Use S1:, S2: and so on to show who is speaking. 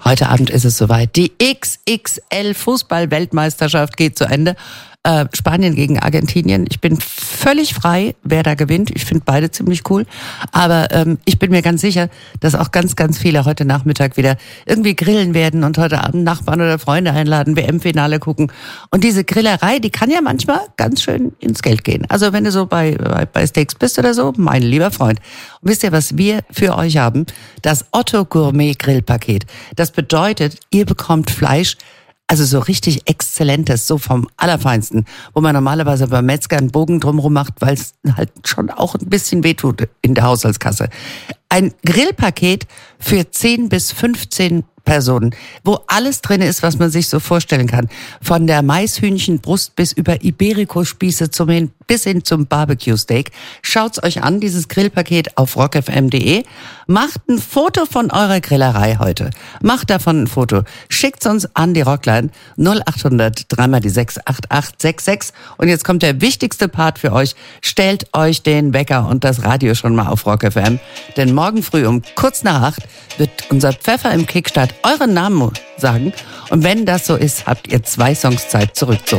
S1: Heute Abend ist es soweit. Die XXL-Fußball-Weltmeisterschaft geht zu Ende. Spanien gegen Argentinien. Ich bin völlig frei, wer da gewinnt. Ich finde beide ziemlich cool. Aber ich bin mir ganz sicher, dass auch ganz, ganz viele heute Nachmittag wieder irgendwie grillen werden und heute Abend Nachbarn oder Freunde einladen, WM-Finale gucken. Und diese Grillerei, die kann ja manchmal ganz schön ins Geld gehen. Also wenn du so bei Steaks bist oder so, mein lieber Freund. Und wisst ihr, was wir für euch haben? Das Otto Gourmet Grillpaket. Das bedeutet, ihr bekommt Fleisch, also so richtig Exzellentes, so vom Allerfeinsten, wo man normalerweise beim Metzger einen Bogen drumherum macht, weil es halt schon auch ein bisschen wehtut in der Haushaltskasse. Ein Grillpaket für 10 bis 15 Personen, wo alles drin ist, was man sich so vorstellen kann. Von der Maishühnchenbrust bis über Iberico-Spieße bis hin zum Barbecue-Steak. Schaut's euch an, dieses Grillpaket auf rockfm.de. Macht ein Foto von eurer Grillerei heute. Macht davon ein Foto. Schickt's uns an die Rockline 0800 3x6 8866. Und jetzt kommt der wichtigste Part für euch. Stellt euch den Wecker und das Radio schon mal auf Rock FM. Denn morgen früh um kurz nach 8 wird unser Pfeffer im Kickstart euren Namen sagen. Und wenn das so ist, habt ihr 2 Songs Zeit zurückzuholen.